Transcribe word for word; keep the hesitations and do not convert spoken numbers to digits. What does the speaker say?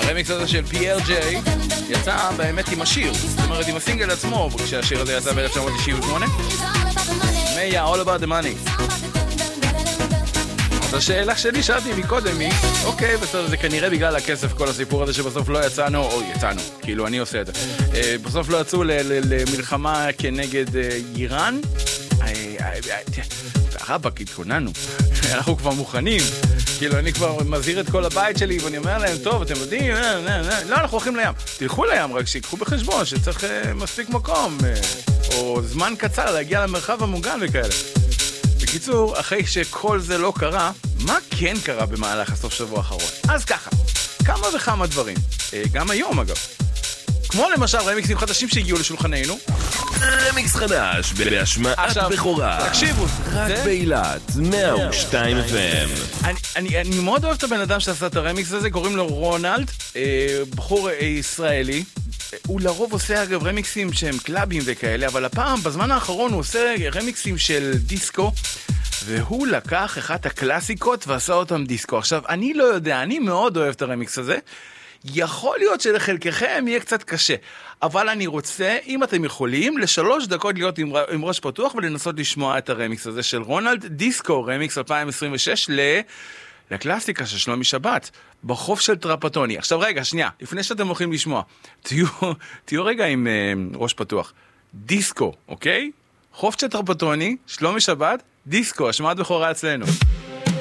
הרמיקס הזה של פי אל ג'יי יצא באמת עם השיר, זאת אומרת עם הסינגל עצמו, כשהשיר הזה יצא ב-אלף תשע מאות תשעים ושמונה. מיה, All About the Money. אז השאלה שלי שאלתי מקודם היא, אוקיי, בסדר, זה כנראה בגלל הכסף, כל הסיפור הזה שבסוף לא יצאנו, או יצאנו, כאילו אני עושה את זה. בסוף לא יצאו למלחמה כנגד איראן. רבק, התכוננו, אנחנו כבר מוכנים, כאילו אני כבר מזהיר את כל הבית שלי ואני אומר להם, טוב, אתם יודעים, לא, אנחנו הולכים לים, תלכו לים, רק שיקחו בחשבון שצריך מספיק מקום, או זמן קצר להגיע למרחב המוגן וכאלה. בקיצור, אחרי שכל זה לא קרה, מה כן קרה במהלך הסוף שבוע האחרון? אז ככה, כמה וכמה דברים, גם היום אגב, כמו למשל רמיקסים חדשים שהגיעו לשולחננו. רמיקס חדש בהשמעת בכורה. תקשיבו, רק באילת מאה ושתיים אף אם. אני אני מאוד אוהב את הבן אדם שעשה את הרמיקס הזה, קוראים לו רונלד, בחור ישראלי. הוא לרוב עושה אגב רמיקסים שהם קלאבים וכאלה, אבל הפעם בזמן האחרון הוא עושה רמיקסים של דיסקו, והוא לקח אחת הקלאסיקות ועשה אותם דיסקו. עכשיו אני לא יודע, אני מאוד אוהב את הרמיקס הזה. יכול להיות שלחלקכם יהיה קצת קשה, אבל אני רוצה, אם אתם יכולים, לשלוש דקות להיות עם, עם ראש פתוח ולנסות לשמוע את הרמיקס הזה של רונלד, דיסקו, רמיקס אלפיים עשרים ושש ל... לקלאסיקה של שלומי שבת, בחוף של טרפטוני. עכשיו רגע, שנייה, לפני שאתם הולכים לשמוע, תהיו, תהיו רגע עם uh, ראש פתוח. דיסקו, אוקיי? חוף של טרפטוני, שלומי שבת, דיסקו, השמעת בכורה אצלנו.